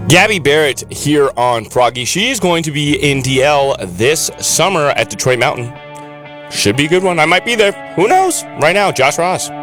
Gabby Barrett here on Froggy. She is going to be in DL this summer at Detroit Mountain. Should be a good one. I might be there. Who knows? Right now, Josh Ross.